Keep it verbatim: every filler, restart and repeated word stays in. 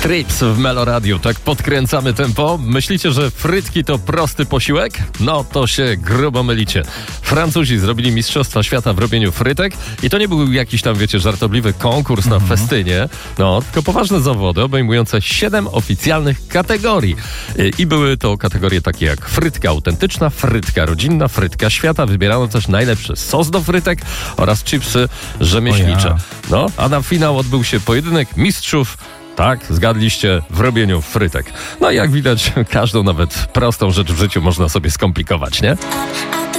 Trips w Meloradiu, tak podkręcamy tempo. Myślicie, że frytki to prosty posiłek? No to się grubo mylicie. Francuzi zrobili Mistrzostwa Świata w robieniu frytek i to nie był jakiś tam, wiecie, żartobliwy konkurs na mhm. festynie, no, tylko poważne zawody obejmujące siedem oficjalnych kategorii. I były to kategorie takie jak frytka autentyczna, frytka rodzinna, frytka świata. Wybierano też najlepszy sos do frytek oraz chipsy rzemieślnicze. No, a na finał odbył się pojedynek mistrzów. Tak, zgadliście, w robieniu frytek. No i jak widać, każdą nawet prostą rzecz w życiu można sobie skomplikować, nie?